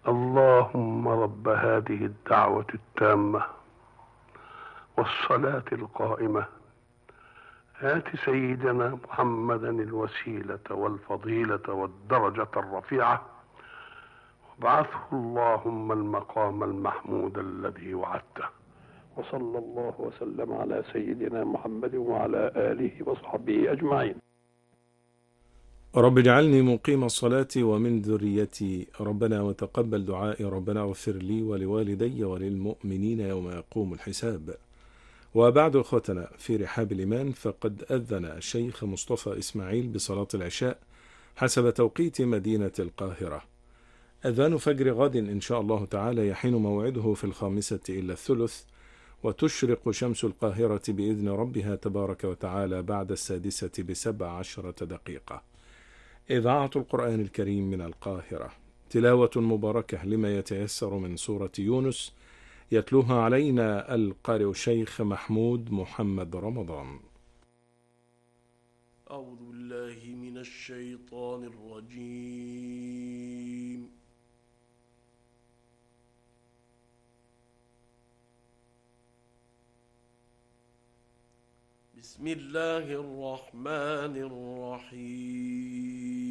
اللهم رب هذه الدعوة التامة والصلاة القائمة، آت سيدنا محمدا الوسيلة والفضيلة والدرجة الرفيعة، وابعثه اللهم المقام المحمود الذي وعدته. وصلى الله وسلم على سيدنا محمد وعلى آله وصحبه أجمعين. رب اجعلني مقيم الصلاة ومن ذريتي، ربنا وتقبل دعائي، ربنا اغفر لي ولوالدي وللمؤمنين يوم يقوم الحساب. وبعد أخوتنا في رحاب الإيمان، فقد أذن الشيخ مصطفى إسماعيل بصلاة العشاء حسب توقيت مدينة القاهرة. أذان فجر غد إن شاء الله تعالى يحين موعده في 5:45، وتشرق شمس القاهرة بإذن ربها تبارك وتعالى بعد 6:17. إذاعة القرآن الكريم من القاهرة، تلاوة مباركة لما يتيسر من سورة يونس، يتلوها علينا القارئ الشيخ محمود محمد رمضان. أعوذ بالله من الشيطان الرجيم. بسم الله الرحمن الرحيم.